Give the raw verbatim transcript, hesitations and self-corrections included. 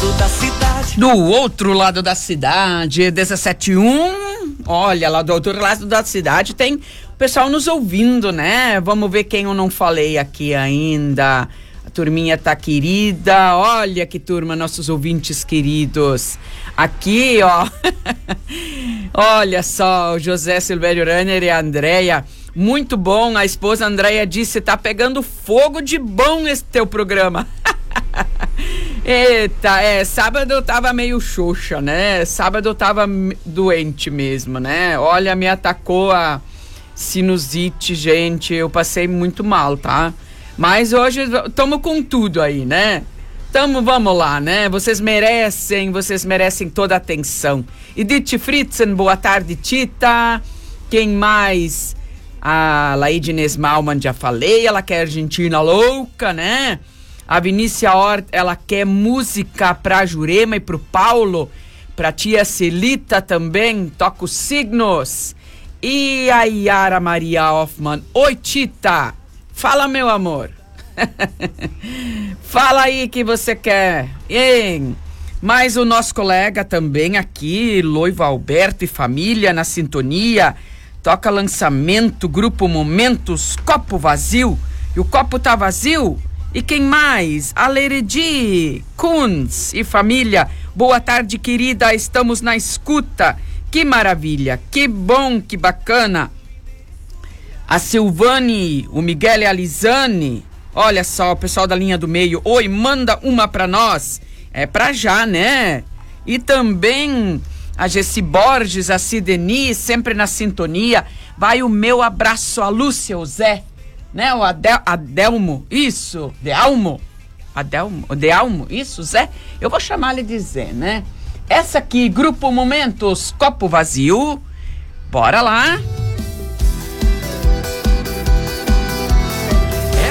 lado da cidade. Do outro lado da cidade, dezessete e um. Olha, lá do outro lado da cidade tem o pessoal nos ouvindo, né? Vamos ver quem eu não falei aqui ainda. A turminha tá querida. Olha que turma, nossos ouvintes queridos. Aqui, ó. Olha só, o José Silvério Runner e a Andréia. Muito bom. A esposa Andréia disse: tá pegando fogo de bom esse teu programa. Eita, é, sábado eu tava meio xoxa, né? Sábado eu tava doente mesmo, né? Olha, me atacou a sinusite, gente, eu passei muito mal, tá? Mas hoje tamo com tudo aí, né? Tamo, vamos lá, né? Vocês merecem, vocês merecem toda a atenção. Edith Fritzen, boa tarde, Tita. Quem mais? A Laide Inês Malman, já falei, ela quer Argentina louca, né? A Vinícia Hort, ela quer música pra Jurema e pro Paulo, pra tia Celita também, toca os signos. E a Yara Maria Hoffman, oi Tita, fala meu amor. Fala aí que você quer, hein? Mas o nosso colega também aqui, Loivo Alberto e família na sintonia, toca lançamento, grupo Momentos, copo vazio, e o copo tá vazio? E quem mais? Aleredi, Kunz e família. Boa tarde, querida. Estamos na escuta. Que maravilha. Que bom, que bacana. A Silvane, o Miguel e a Lisane. Olha só, o pessoal da linha do meio. Oi, manda uma pra nós. É pra já, né? E também a Gessi Borges, a Sideni, sempre na sintonia. Vai o meu abraço a Lúcia, o Zé. Né, o Adel, Adelmo, isso, Dealmo, Adelmo, Dealmo, isso, Zé, eu vou chamar ele de Zé, né? Essa aqui, Grupo Momentos, copo vazio, bora lá.